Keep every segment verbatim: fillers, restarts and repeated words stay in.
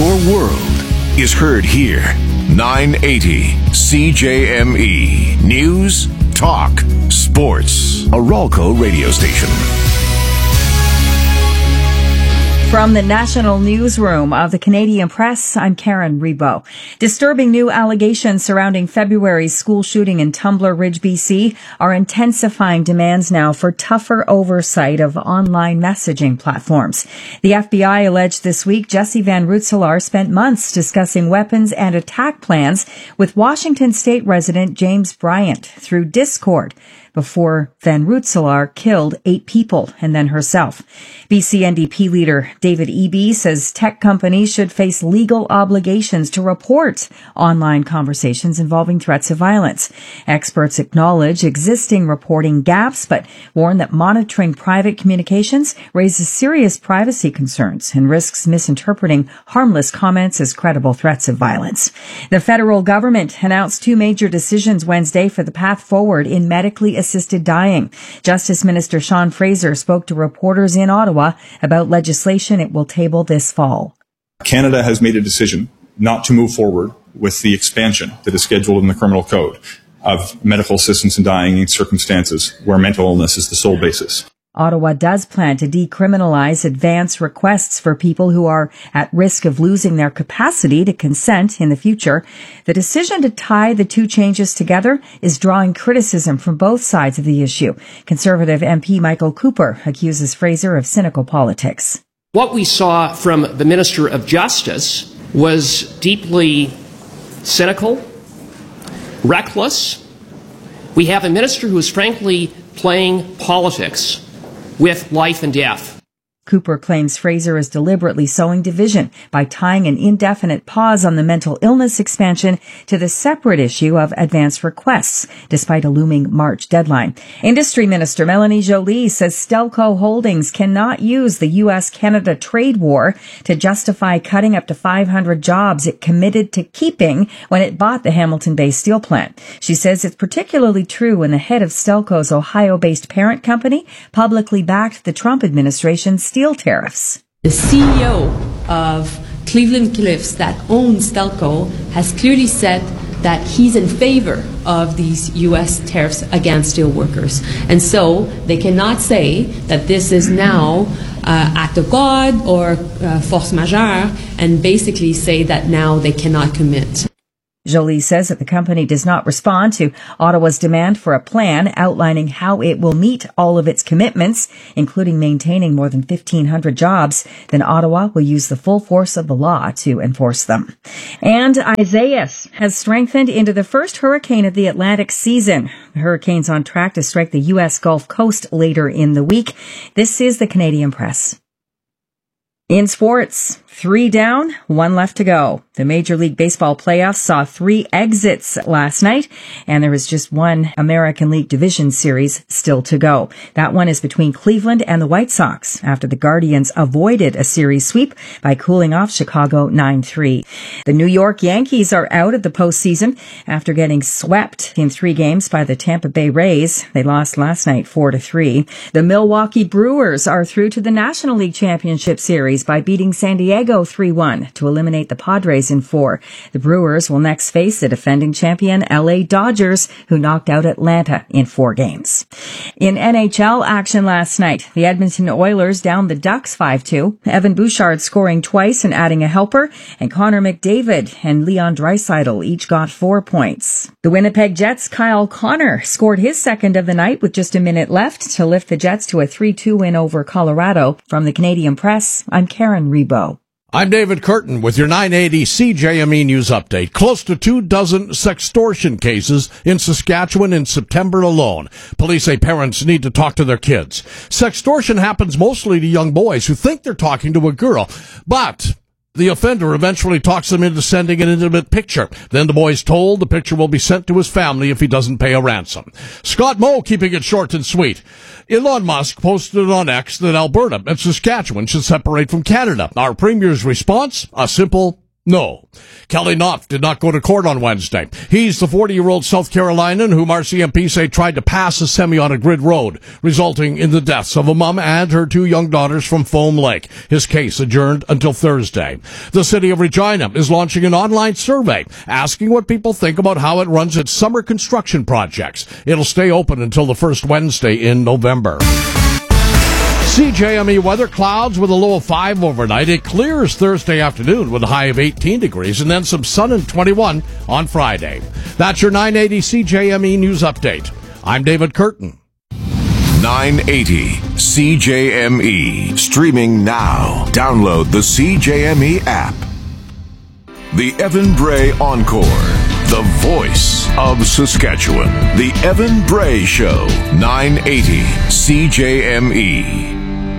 Your world is heard here. nine eighty C J M E. News, talk, sports. A Ralco radio station. From the National Newsroom of the Canadian Press, I'm Karen Rebo. Disturbing new allegations surrounding February's school shooting in Tumbler Ridge, B C are intensifying demands now for tougher oversight of online messaging platforms. The F B I alleged this week Jesse Van Rootselaar spent months discussing weapons and attack plans with Washington State resident James Bryant through Discord before Van Rootselaar killed eight people and then herself. B C N D P leader David Eby says tech companies should face legal obligations to report online conversations involving threats of violence. Experts acknowledge existing reporting gaps, but warn that monitoring private communications raises serious privacy concerns and risks misinterpreting harmless comments as credible threats of violence. The federal government announced two major decisions Wednesday for the path forward in medically assisted dying. Justice Minister Sean Fraser spoke to reporters in Ottawa about legislation it will table this fall. Canada has made a decision not to move forward with the expansion that is scheduled in the criminal code of medical assistance in dying in circumstances where mental illness is the sole basis. Ottawa does plan to decriminalize advance requests for people who are at risk of losing their capacity to consent in the future. The decision to tie the two changes together is drawing criticism from both sides of the issue. Conservative M P Michael Cooper accuses Fraser of cynical politics. What we saw from the Minister of Justice was deeply cynical, reckless. We have a minister who is frankly playing politics with life and death. Cooper claims Fraser is deliberately sowing division by tying an indefinite pause on the mental illness expansion to the separate issue of advance requests, despite a looming March deadline. Industry Minister Melanie Joly says Stelco Holdings cannot use the U S Canada trade war to justify cutting up to five hundred jobs it committed to keeping when it bought the Hamilton-based steel plant. She says it's particularly true when the head of Stelco's Ohio-based parent company publicly backed the Trump administration's steel tariffs. The C E O of Cleveland Cliffs that owns Stelco has clearly said that he's in favor of these U S tariffs against steel workers. And so they cannot say that this is now uh, act of God or uh, force majeure and basically say that now they cannot commit. Joly says that the company does not respond to Ottawa's demand for a plan outlining how it will meet all of its commitments, including maintaining more than fifteen hundred jobs. Then Ottawa will use the full force of the law to enforce them. And Isaias has strengthened into the first hurricane of the Atlantic season. The hurricane's on track to strike the U S Gulf Coast later in the week. This is the Canadian Press. In sports, three down, one left to go. The Major League Baseball playoffs saw three exits last night, and there is just one American League Division Series still to go. That one is between Cleveland and the White Sox after the Guardians avoided a series sweep by cooling off Chicago nine three. The New York Yankees are out of the postseason after getting swept in three games by the Tampa Bay Rays. They lost last night four to three. The Milwaukee Brewers are through to the National League Championship Series by beating San Diego three one to eliminate the Padres in four. The Brewers will next face the defending champion L A Dodgers, who knocked out Atlanta in four games. In N H L action last night, the Edmonton Oilers downed the Ducks five two. Evan Bouchard scoring twice and adding a helper, and Connor McDavid and Leon Draisaitl each got four points. The Winnipeg Jets' Kyle Connor scored his second of the night with just a minute left to lift the Jets to a three two win over Colorado. From the Canadian Press, I'm Karen Rebo. I'm David Curtin with your nine eighty C J M E News Update. Close to two dozen sextortion cases in Saskatchewan in September alone. Police say parents need to talk to their kids. Sextortion happens mostly to young boys who think they're talking to a girl, but the offender eventually talks them into sending an intimate picture. Then the boy's told the picture will be sent to his family if he doesn't pay a ransom. Scott Moe keeping it short and sweet. Elon Musk posted on X that Alberta and Saskatchewan should separate from Canada. Our premier's response? A simple No. Kelly Knopf did not go to court on Wednesday. He's the forty-year-old South Carolinian whom R C M P say tried to pass a semi on a grid road, resulting in the deaths of a mom and her two young daughters from Foam Lake. His case adjourned until Thursday. The city of Regina is launching an online survey asking what people think about how it runs its summer construction projects. It'll stay open until the first Wednesday in November. C J M E weather, clouds with a low of five overnight. It clears Thursday afternoon with a high of eighteen degrees and then some sun and twenty-one on Friday. That's your nine eighty C J M E News Update. I'm David Curtin. nine eighty C J M E. Streaming now. Download the C J M E app. The Evan Bray Encore. The voice of Saskatchewan. The Evan Bray Show. nine eighty C J M E.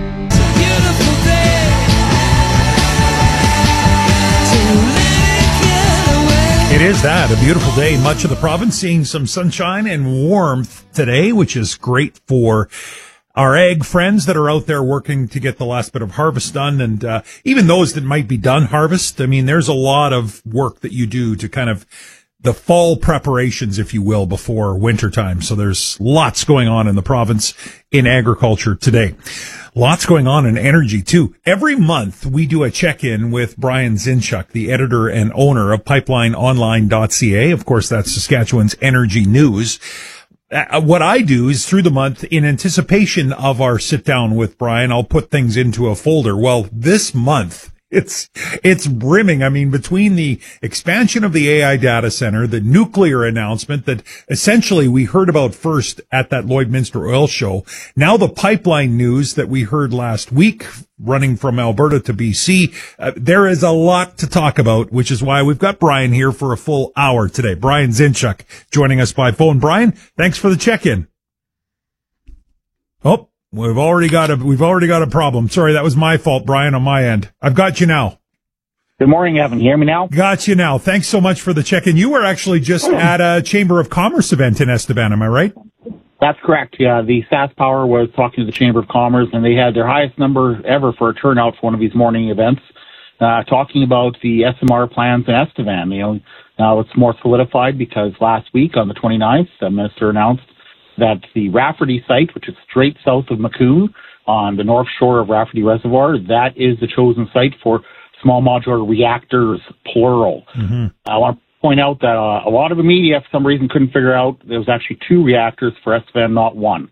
It is that, a beautiful day in much of the province, seeing some sunshine and warmth today, which is great for our ag friends that are out there working to get the last bit of harvest done. And uh, even those that might be done harvest, I mean, there's a lot of work that you do to kind of the fall preparations, if you will, before wintertime. So there's lots going on in the province in agriculture today. Lots going on in energy, too. Every month, we do a check-in with Brian Zinchuk, the editor and owner of pipeline online dot c a. Of course, that's Saskatchewan's energy news. Uh, what I do is through the month, in anticipation of our sit-down with Brian, I'll put things into a folder. Well, this month, It's, it's brimming. I mean, between the expansion of the A I data center, the nuclear announcement that essentially we heard about first at that Lloydminster Oil Show, now the pipeline news that we heard last week running from Alberta to B C, uh, there is a lot to talk about, which is why we've got Brian here for a full hour today. Brian Zinchuk joining us by phone. Brian, thanks for the check-in. Oh. We've already got a, we've already got a problem. Sorry, that was my fault, Brian, on my end. I've got you now. Good morning, Evan. You hear me now? Got you now. Thanks so much for the check-in. You were actually just at a Chamber of Commerce event in Estevan, am I right? That's correct. Yeah, the SaskPower was talking to the Chamber of Commerce, and they had their highest number ever for a turnout for one of these morning events, uh, talking about the S M R plans in Estevan. You know, now it's more solidified because last week on the twenty-ninth, the minister announced that the Rafferty site, which is straight south of Macomb on the north shore of Rafferty Reservoir, that is the chosen site for small modular reactors, plural. Mm-hmm. I want to point out that uh, a lot of the media, for some reason, couldn't figure out there was actually two reactors for Estevan, not one.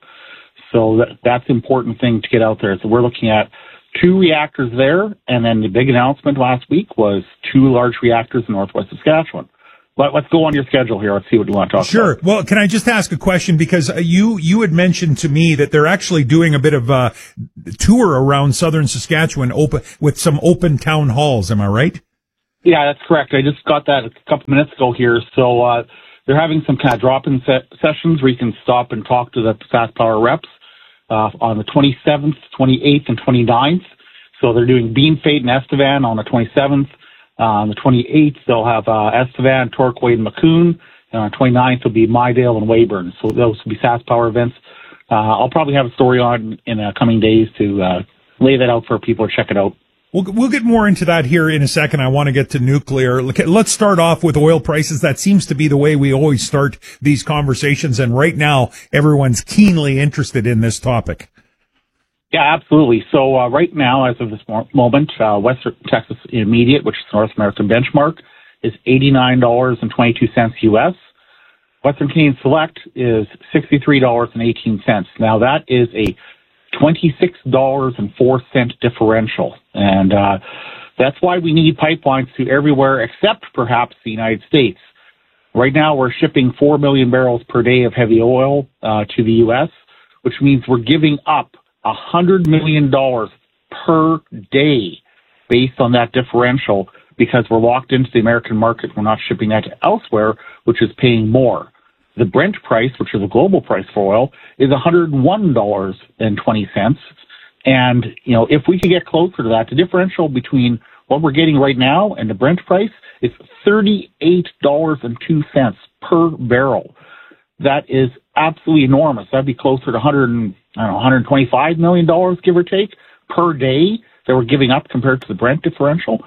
So that, that's an important thing to get out there. So we're looking at two reactors there, and then the big announcement last week was two large reactors in northwest Saskatchewan. But let's go on your schedule here. Let's see what you want to talk sure. about. Sure. Well, can I just ask a question? Because uh, you, you had mentioned to me that they're actually doing a bit of a tour around southern Saskatchewan open, with some open town halls. Am I right? Yeah, that's correct. I just got that a couple minutes ago here. So uh, they're having some kind of drop-in se- sessions where you can stop and talk to the SaskPower reps uh, on the twenty-seventh, twenty-eighth, and twenty-ninth. So they're doing Beam Fate and Estevan on the twenty-seventh. Uh, on the twenty-eighth, they'll have uh, Estevan, Torquay, and Macomb. And on the twenty-ninth, will be Mydale and Weyburn. So those will be SaskPower events. Uh, I'll probably have a story on in uh, coming days to uh, lay that out for people to check it out. We'll, we'll get more into that here in a second. I want to get to nuclear. Let's start off with oil prices. That seems to be the way we always start these conversations. And right now, everyone's keenly interested in this topic. Yeah, absolutely. So uh, right now, as of this moment, uh, Western Texas Intermediate, which is the North American benchmark, is eighty-nine dollars and twenty-two cents U S. Western Canadian Select is sixty-three dollars and eighteen cents. Now, that is a twenty-six dollars and four cents differential. And uh, that's why we need pipelines to everywhere except perhaps the United States. Right now, we're shipping four million barrels per day of heavy oil uh, to the U S, which means we're giving up one hundred million dollars per day based on that differential because we're locked into the American market. We're not shipping that to elsewhere, which is paying more. The Brent price, which is a global price for oil, is one hundred one dollars and twenty cents. And, you know, if we could get closer to that, the differential between what we're getting right now and the Brent price is thirty-eight dollars and two cents per barrel. That is absolutely enormous. That'd be closer to one hundred, I don't know, one hundred twenty-five million dollars, give or take, per day that we're giving up compared to the Brent differential.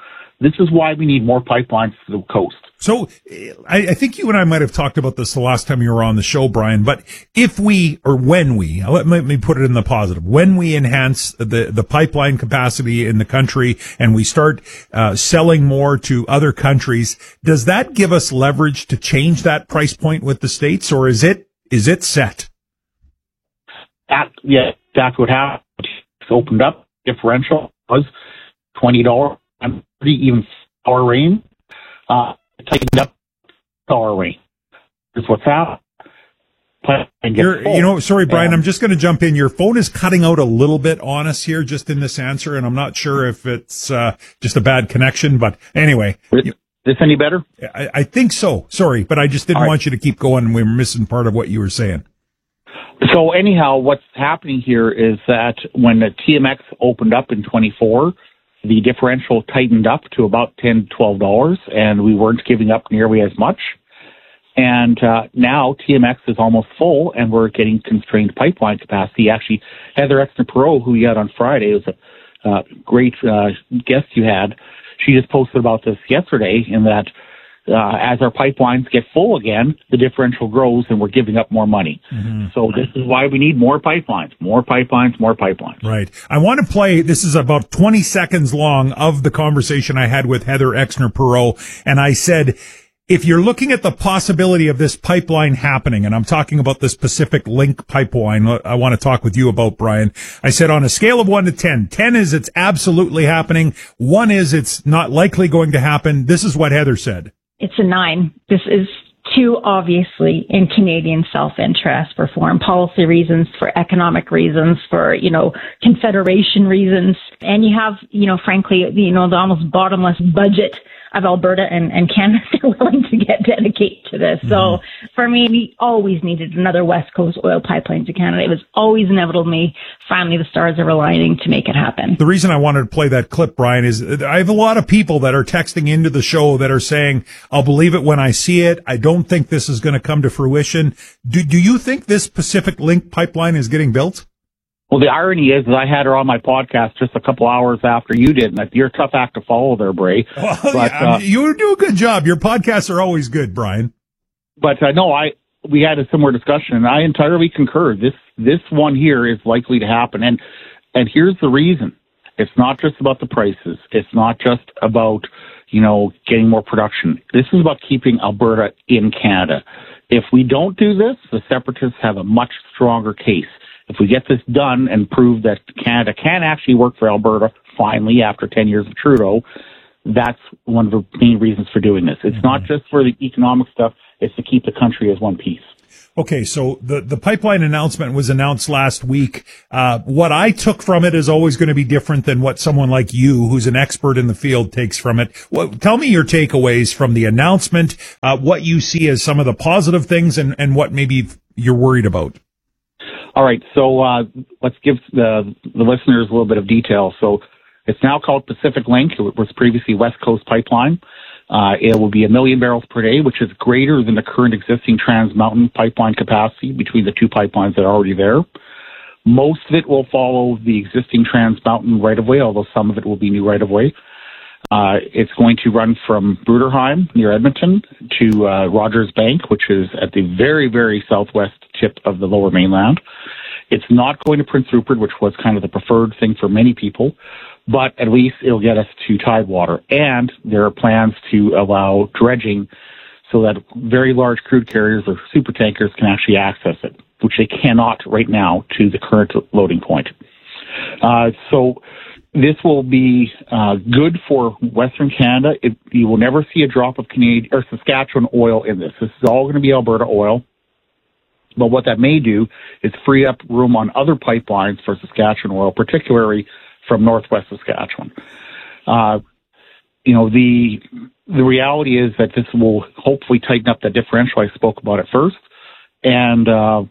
This is why we need more pipelines to the coast. So I, I think you and I might have talked about this the last time you were on the show, Brian, but if we, or when we, let me put it in the positive, when we enhance the, the pipeline capacity in the country and we start uh, selling more to other countries, does that give us leverage to change that price point with the states, or is it, is it set? That, yeah, that's what happened. It's opened up. Differential was twenty dollars and even hour range. Uh, tightened up hour range. That's what's happened. You're, you know, sorry, Brian, and, I'm just going to jump in. Your phone is cutting out a little bit on us here just in this answer, and I'm not sure if it's uh, just a bad connection, but anyway. Is this any better? I, I think so. Sorry, but I just didn't right. want you to keep going. We were missing part of what you were saying. So anyhow, what's happening here is that when the T M X opened up in twenty-four, the differential tightened up to about ten dollars, twelve dollars, and we weren't giving up nearly as much. And uh, now T M X is almost full, and we're getting constrained pipeline capacity. Actually, Heather Exner-Perot, who you had on Friday, was a uh, great uh, guest you had. She just posted about this yesterday, in that uh, as our pipelines get full again, the differential grows, and we're giving up more money. Mm-hmm. So this is why we need more pipelines, more pipelines, more pipelines. Right. I want to play, this is about twenty seconds long, of the conversation I had with Heather Exner-Perot, and I said, if you're looking at the possibility of this pipeline happening, and I'm talking about this Pacific Link pipeline, I want to talk with you about, Brian. I said on a scale of one to ten, ten is it's absolutely happening. One is it's not likely going to happen. This is what Heather said. It's a nine. This is too obviously in Canadian self-interest, for foreign policy reasons, for economic reasons, for, you know, confederation reasons. And you have, you know, frankly, you know, the almost bottomless budget of Alberta and, and Canada are willing to get dedicated to this. Mm-hmm. So for me, we always needed another West Coast oil pipeline to Canada. It was always inevitable to me. Finally, the stars are aligning to make it happen. The reason I wanted to play that clip, Brian, is I have a lot of people that are texting into the show that are saying, I'll believe it when I see it. I don't think this is going to come to fruition. Do, do you think this Pacific Link pipeline is getting built? Well, the irony is that I had her on my podcast just a couple hours after you did, and you're a tough act to follow there, Bray. Well, but, yeah, uh, you do a good job. Your podcasts are always good, Brian. But uh, no, I we had a similar discussion, and I entirely concur. This this one here is likely to happen, and and here's the reason. It's not just about the prices. It's not just about, you know, getting more production. This is about keeping Alberta in Canada. If we don't do this, the separatists have a much stronger case. If we get this done and prove that Canada can actually work for Alberta finally after ten years of Trudeau, that's one of the main reasons for doing this. It's mm-hmm. not just for the economic stuff, it's to keep the country as one piece. Okay, so the, the pipeline announcement was announced last week. Uh, what I took from it is always going to be different than what someone like you, who's an expert in the field, takes from it. Well, tell me your takeaways from the announcement, uh, what you see as some of the positive things and, and what maybe you're worried about. All right, so uh, let's give the, the listeners a little bit of detail. So it's now called Pacific Link. It was previously West Coast Pipeline. Uh, it will be a million barrels per day, which is greater than the current existing Trans Mountain pipeline capacity between the two pipelines that are already there. Most of it will follow the existing Trans Mountain right-of-way, although some of it will be new right-of-way. Uh, it's going to run from Bruderheim near Edmonton to uh, Rogers Bank, which is at the very, very southwest tip of the Lower Mainland. It's not going to Prince Rupert, which was kind of the preferred thing for many people, but at least it'll get us to Tidewater. And there are plans to allow dredging so that very large crude carriers or super tankers can actually access it, which they cannot right now to the current loading point. Uh, so this will be uh, good for Western Canada. It, you will never see a drop of Canadian or Saskatchewan oil in this. This is all going to be Alberta oil. But what that may do is free up room on other pipelines for Saskatchewan oil, particularly from northwest Saskatchewan. Uh, you know, the the reality is that this will hopefully tighten up the differential I spoke about at first. And uh,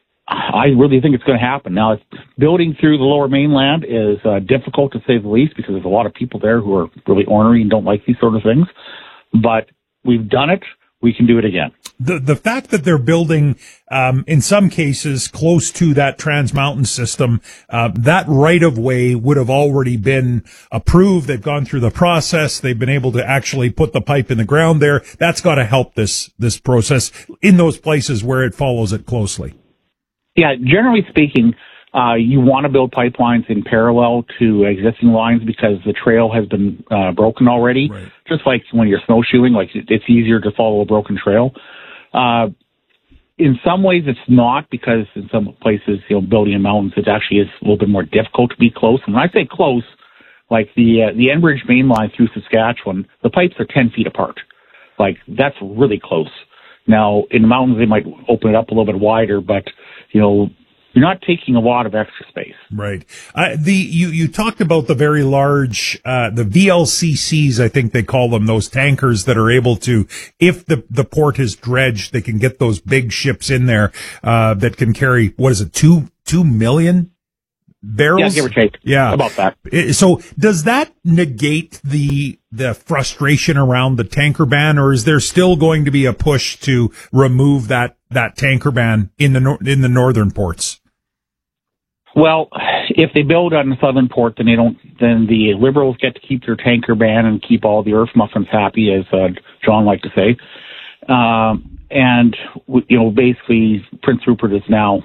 I really think it's going to happen. Now, it's, building through the Lower Mainland is uh, difficult, to say the least, because there's a lot of people there who are really ornery and don't like these sort of things. But we've done it. we can do it again. The the fact that they're building, um, in some cases, close to that Trans Mountain system, uh, that right of way would have already been approved. They've gone through the process. They've been able to actually put the pipe in the ground there. That's got to help this this process in those places where it follows it closely. Yeah, generally speaking, uh, you want to build pipelines in parallel to existing lines because the trail has been uh, broken already. Right. Just like when you're snowshoeing, like it's easier to follow a broken trail. Uh, in some ways it's not, because in some places, you know, building in mountains, it actually is a little bit more difficult to be close. And when I say close, like the, uh, the Enbridge main line through Saskatchewan, the pipes are ten feet apart. Like that's really close. Now in the mountains, they might open it up a little bit wider, but you know, you're not taking a lot of extra space. Right. Uh, the you you talked about the very large uh the V L C Cs, I think they call them, those tankers that are able to, if the the port is dredged, they can get those big ships in there uh that can carry, what is it, two two million barrels? Yeah, give or take. Yeah, about that. So does that negate the the frustration around the tanker ban, or is there still going to be a push to remove that that tanker ban in the nor- in the northern ports? Well, if they build on the southern port, then they don't. Then the Liberals get to keep their tanker ban and keep all the earth muffins happy, as uh, John liked to say. Um, and you know, basically, Prince Rupert is now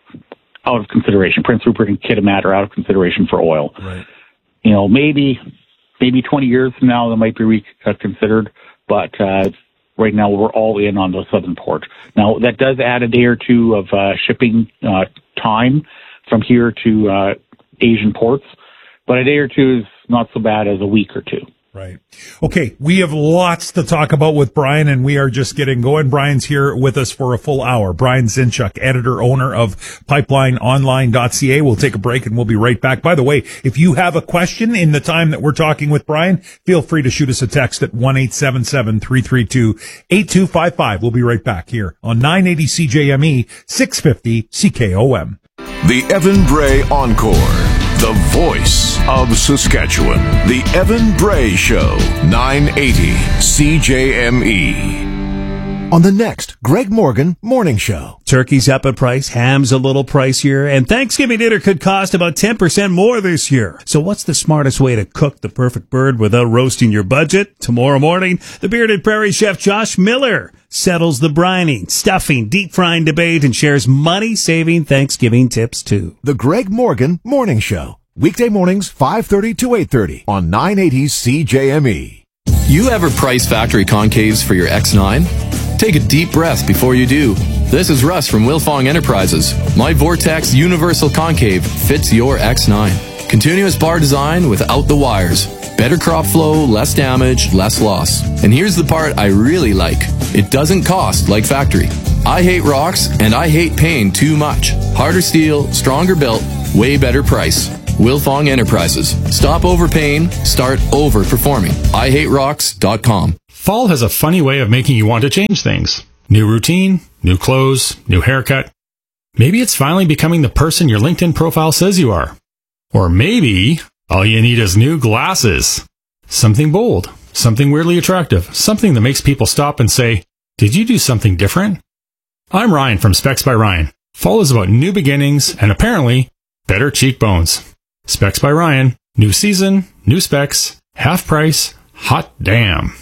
out of consideration. Prince Rupert and Kitimat are out of consideration for oil. Right. You know, maybe maybe twenty years from now, that might be reconsidered. But uh, right now, we're all in on the southern port. Now, that does add a day or two of uh, shipping uh, time from here to uh, Asian ports, but a day or two is not so bad as a week or two. Right. Okay, we have lots to talk about with Brian, and we are just getting going. Brian's here with us for a full hour. Brian Zinchuk, editor, owner of pipeline online dot c a. We'll take a break, and we'll be right back. By the way, if you have a question in the time that we're talking with Brian, feel free to shoot us a text at one eight seven seven, three three two, eight two five five. We'll be right back here on nine eighty C J M E, six fifty C K O M. The Evan Bray Encore, the voice of Saskatchewan. The Evan Bray Show, nine eighty C J M E. On the next Greg Morgan Morning Show. Turkey's up a price, ham's a little pricier, and Thanksgiving dinner could cost about ten percent more this year. So what's the smartest way to cook the perfect bird without roasting your budget? Tomorrow morning, the bearded prairie chef Josh Miller settles the brining, stuffing, deep frying debate and shares money-saving Thanksgiving tips too. The Greg Morgan Morning Show. Weekday mornings, five thirty to eight thirty on nine eighty C J M E. You ever price factory concaves for your X nine? Take a deep breath before you do. This is Russ from Wilfong Enterprises. My Vortex Universal Concave fits your X nine. Continuous bar design without the wires. Better crop flow, less damage, less loss. And here's the part I really like. It doesn't cost like factory. I hate rocks and I hate paying too much. Harder steel, stronger built, way better price. Wilfong Enterprises. Stop overpaying, start overperforming. I hate rocks dot com. Fall has a funny way of making you want to change things. New routine, new clothes, new haircut. Maybe it's finally becoming the person your LinkedIn profile says you are. Or maybe all you need is new glasses. Something bold, something weirdly attractive, something that makes people stop and say, did you do something different? I'm Ryan from Specs by Ryan. Fall is about new beginnings and apparently better cheekbones. Specs by Ryan. New season, new specs, half price, hot damn.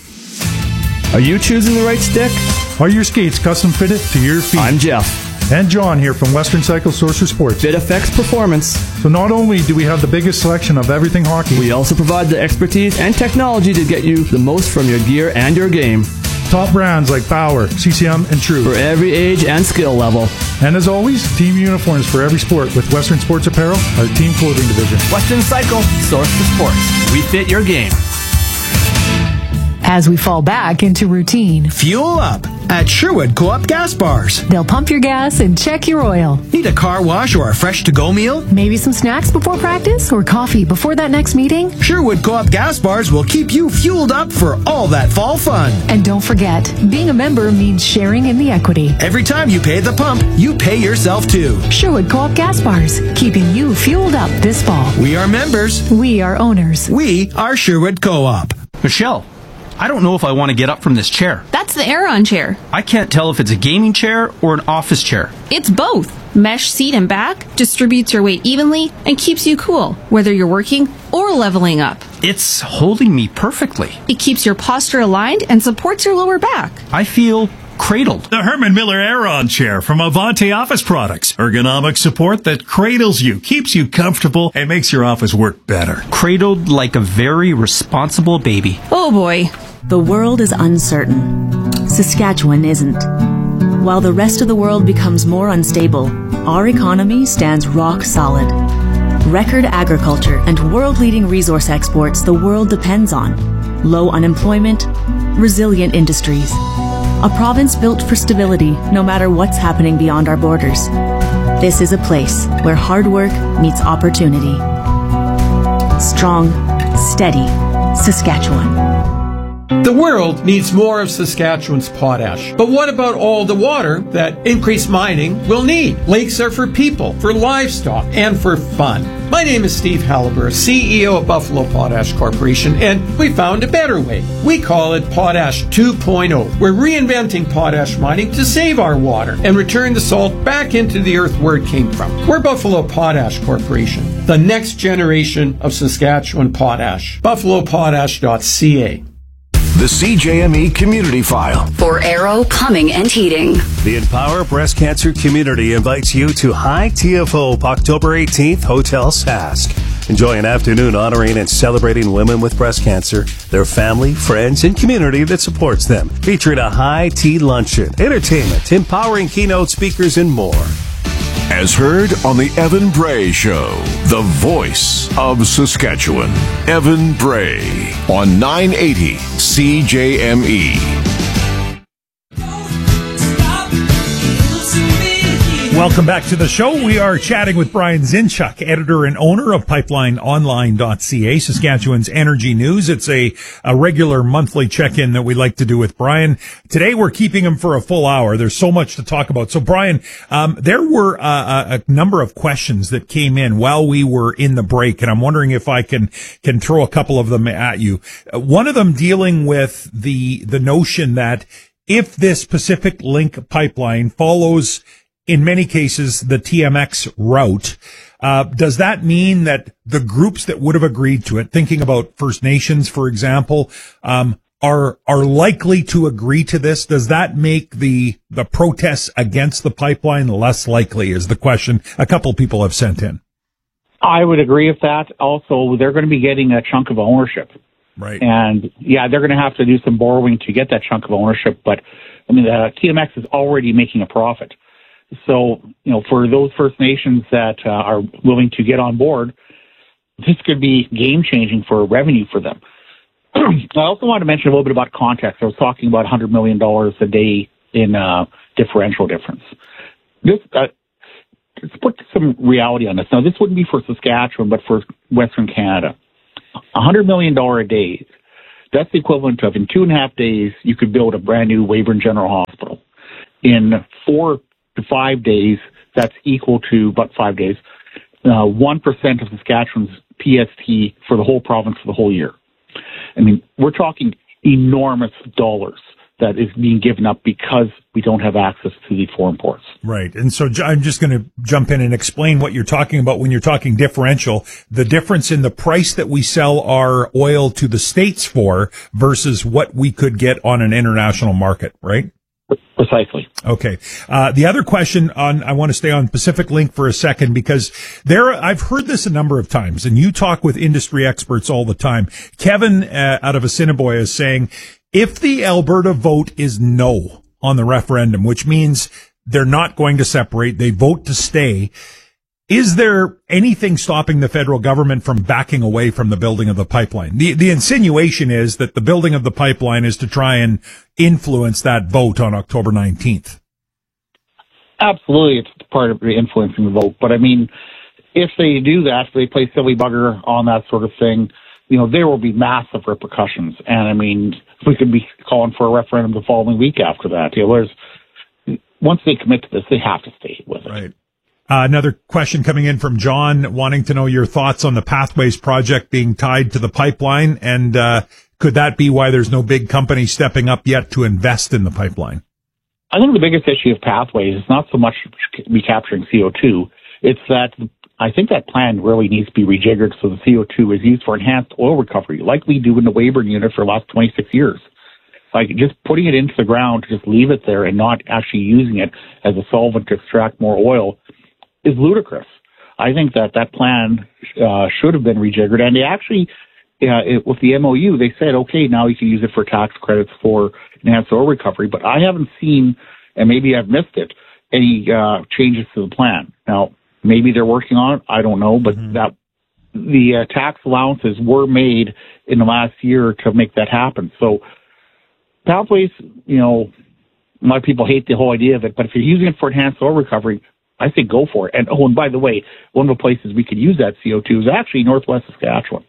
Are you choosing the right stick? Are your skates custom fitted to your feet? I'm Jeff. And John here from Western Cycle Source for Sports. Fit Effects Performance. So not only do we have the biggest selection of everything hockey, we also provide the expertise and technology to get you the most from your gear and your game. Top brands like Bauer, C C M, and True. For every age and skill level. And as always, team uniforms for every sport with Western Sports Apparel, our team clothing division. Western Cycle Source for Sports. We fit your game. As we fall back into routine, fuel up at Sherwood Co-op Gas Bars. They'll pump your gas and check your oil. Need a car wash or a fresh to-go meal? Maybe some snacks before practice or coffee before that next meeting? Sherwood Co-op Gas Bars will keep you fueled up for all that fall fun. And don't forget, being a member means sharing in the equity. Every time you pay at the pump, you pay yourself too. Sherwood Co-op Gas Bars, keeping you fueled up this fall. We are members. We are owners. We are Sherwood Co-op. Michelle, I don't know if I want to get up from this chair. That's the Aeron chair. I can't tell if it's a gaming chair or an office chair. It's both. Mesh seat and back distributes your weight evenly and keeps you cool, whether you're working or leveling up. It's holding me perfectly. It keeps your posture aligned and supports your lower back. I feel cradled. The Herman Miller Aeron chair from Avante Office Products. Ergonomic support that cradles you, keeps you comfortable, and makes your office work better. Cradled like a very responsible baby. Oh boy. The world is uncertain. Saskatchewan isn't. While the rest of the world becomes more unstable, our economy stands rock solid. Record agriculture and world-leading resource exports the world depends on. Low unemployment, resilient industries. A province built for stability no matter what's happening beyond our borders. This is a place where hard work meets opportunity. Strong, steady Saskatchewan. The world needs more of Saskatchewan's potash. But what about all the water that increased mining will need? Lakes are for people, for livestock, and for fun. My name is Steve Halliburton, C E O of Buffalo Potash Corporation, and we found a better way. We call it Potash two point oh. We're reinventing potash mining to save our water and return the salt back into the earth where it came from. We're Buffalo Potash Corporation, the next generation of Saskatchewan potash. buffalo potash dot c a. The C J M E Community File. For Arrow Plumbing and Heating. The Empower Breast Cancer Community invites you to High T F O October eighteenth, Hotel Sask. Enjoy an afternoon honoring and celebrating women with breast cancer, their family, friends, and community that supports them. Featuring a high tea luncheon, entertainment, empowering keynote speakers, and more. As heard on the Evan Bray Show, the voice of Saskatchewan. Evan Bray on nine eighty C J M E. Welcome back to the show. We are chatting with Brian Zinchuk, editor and owner of pipeline online dot c a, Saskatchewan's energy news. It's a, a regular monthly check-in that we like to do with Brian. Today we're keeping him for a full hour. There's so much to talk about. So Brian, um, there were uh, a number of questions that came in while we were in the break, and I'm wondering if I can can throw a couple of them at you. Uh, one of them dealing with the the notion that if this Pacific Link pipeline follows, in many cases, the T M X route, uh, does that mean that the groups that would have agreed to it, thinking about First Nations, for example, um, are are likely to agree to this? Does that make the the protests against the pipeline less likely, is the question a couple people have sent in. I would agree with that. Also, they're going to be getting a chunk of ownership. Right. And, yeah, they're going to have to do some borrowing to get that chunk of ownership. But, I mean, the T M X is already making a profit. So, you know, for those First Nations that uh, are willing to get on board, this could be game-changing for revenue for them. I also want to mention a little bit about context. I was talking about one hundred million dollars a day in uh, differential difference. This, uh, let's put some reality on this. Now, this wouldn't be for Saskatchewan, but for Western Canada. one hundred million dollars a day, that's the equivalent of, in two and a half days, you could build a brand-new Weyburn General Hospital. In four to five days, that's equal to, about five days, uh, one percent of Saskatchewan's P S T for the whole province for the whole year. I mean, we're talking enormous dollars that is being given up because we don't have access to the foreign ports. Right. And so I'm just going to jump in and explain what you're talking about when you're talking differential, the difference in the price that we sell our oil to the States for versus what we could get on an international market, right? Precisely. Okay. Uh, the other question on, I want to stay on Pacific Link for a second because there, I've heard this a number of times and you talk with industry experts all the time. Kevin uh, out of Assiniboia is saying, if the Alberta vote is no on the referendum, which means they're not going to separate, they vote to stay, is there anything stopping the federal government from backing away from the building of the pipeline? The the insinuation is that the building of the pipeline is to try and influence that vote on October nineteenth. Absolutely, it's part of influencing the vote. But I mean, if they do that, if they play silly bugger on that sort of thing, you know, there will be massive repercussions. And I mean, we could be calling for a referendum the following week after that. You know, there's, once they commit to this, they have to stay with it. Right. Uh, another question coming in from John wanting to know your thoughts on the Pathways project being tied to the pipeline. And uh, could that be why there's no big company stepping up yet to invest in the pipeline? I think the biggest issue of Pathways is not so much recapturing C O two. It's that I think that plan really needs to be rejiggered so the C O two is used for enhanced oil recovery, like we do in the Weyburn unit for the last twenty-six years. Like just putting it into the ground to just leave it there and not actually using it as a solvent to extract more oil is ludicrous. I think that that plan uh, should have been rejiggered. And they actually, uh, it, with the M O U, they said, okay, now you can use it for tax credits for enhanced oil recovery. But I haven't seen, and maybe I've missed it, any uh, changes to the plan. Now, maybe they're working on it. I don't know. But mm-hmm. that the uh, tax allowances were made in the last year to make that happen. So Pathways, you know, a lot of people hate the whole idea of it, but if you're using it for enhanced oil recovery, I think go for it. And oh, and by the way, one of the places we could use that C O two is actually northwest Saskatchewan.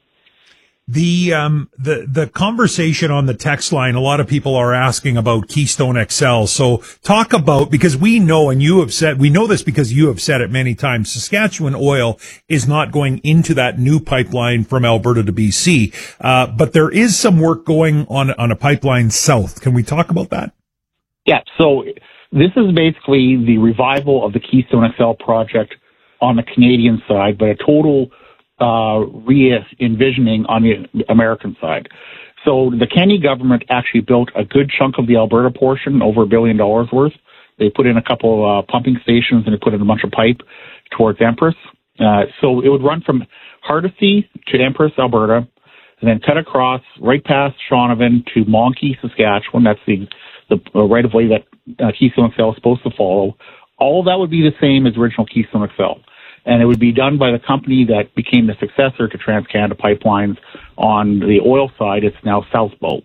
The um the the conversation on the text line, a lot of people are asking about Keystone X L. So talk about, because we know, and you have said, we know this because you have said it many times, Saskatchewan Oil is not going into that new pipeline from Alberta to B C. Uh, but there is some work going on on a pipeline south. Can we talk about that? Yeah. So this is basically the revival of the Keystone X L project on the Canadian side, but a total Uh, re-envisioning on the American side. So the Kenney government actually built a good chunk of the Alberta portion, over a billion dollars worth. They put in a couple of uh, pumping stations and they put in a bunch of pipe towards Empress. Uh, so it would run from Hardisty to Empress, Alberta, and then cut across right past Shaunavon to Monkey, Saskatchewan. That's the, the uh, right-of-way that uh, Keystone X L is supposed to follow. All that would be the same as original Keystone X L. And it would be done by the company that became the successor to TransCanada Pipelines on the oil side. It's now South Bow.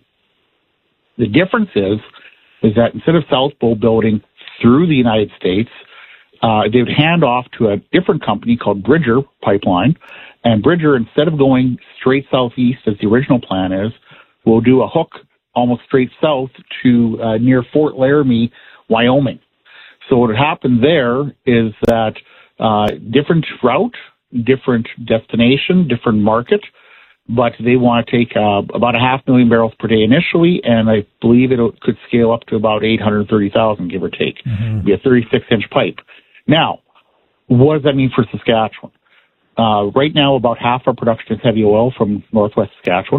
The difference is, is that instead of South Bow building through the United States, uh, they would hand off to a different company called Bridger Pipeline. And Bridger, instead of going straight southeast as the original plan is, will do a hook almost straight south to uh, near Fort Laramie, Wyoming. So what would happen there is that Uh, different route, different destination, different market, but they want to take uh, about a half million barrels per day initially, and I believe it could scale up to about eight hundred thirty thousand, give or take. Mm-hmm. It'd be a thirty-six inch pipe. Now, what does that mean for Saskatchewan? Uh, right now, about half our production is heavy oil from northwest Saskatchewan.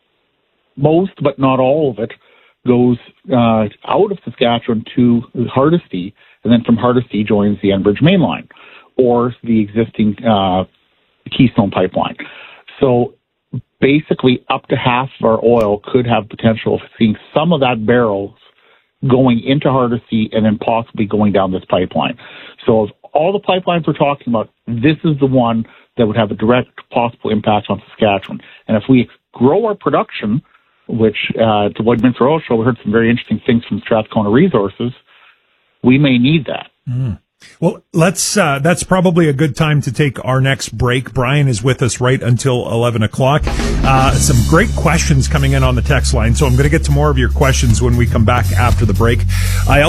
Most, but not all of it, goes uh, out of Saskatchewan to Hardisty, and then from Hardisty joins the Enbridge Mainline, or the existing uh, Keystone pipeline. So basically up to half of our oil could have potential of seeing some of that barrels going into Hardisty and then possibly going down this pipeline. So of all the pipelines we're talking about, this is the one that would have a direct possible impact on Saskatchewan. And if we grow our production, which uh, at the Woodminster Oil Show, we heard some very interesting things from Strathcona Resources, we may need that. Mm. Well, let's, uh, that's probably a good time to take our next break. Brian is with us right until eleven o'clock. Uh, some great questions coming in on the text line, so I'm going to get to more of your questions when we come back after the break. I